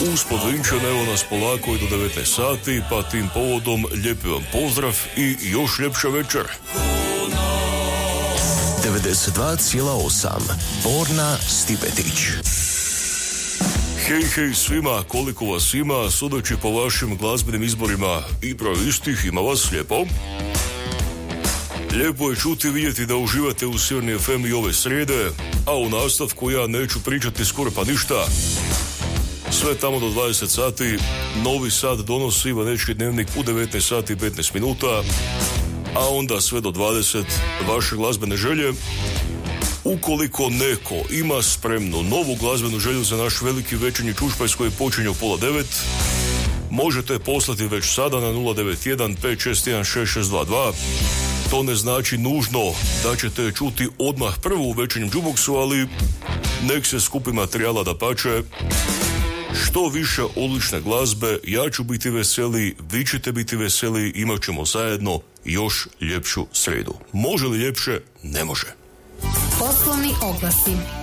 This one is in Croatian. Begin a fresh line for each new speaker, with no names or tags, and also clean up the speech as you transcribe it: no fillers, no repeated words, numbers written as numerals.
Uspod Vinčana, evo nas polako i do 19 sati, pa tim povodom lijepi vam pozdrav i još ljepša večer.
92,8 Borna Stipetić.
Hej svima, koliko vas ima, sudeći po vašim glazbenim izborima i prav istih, ima vas lijepo. Lijepo je čuti i vidjeti da uživate u Sjeverni FM i ove srijede, a u nastavku ja neću pričati skoro pa ništa. Sve tamo do 20 sati, Novi Sad donosi Ivanečki dnevnik u 19 sati i 15 minuta, a onda sve do 20 vaše glazbene želje. Ukoliko neko ima spremnu novu glazbenu želju za naš veliki večernji čušpajs koji počinje u 8:30, možete poslati već sada na 091 561 6622. To ne znači nužno da ćete čuti odmah prvu u večernjem džuboksu, ali nek se skupi materijala da pače. Što više odlične glazbe, ja ću biti veseli, vi ćete biti veseli, imat ćemo zajedno još ljepšu sredu. Može li ljepše? Ne može.
Poslovni oglasi.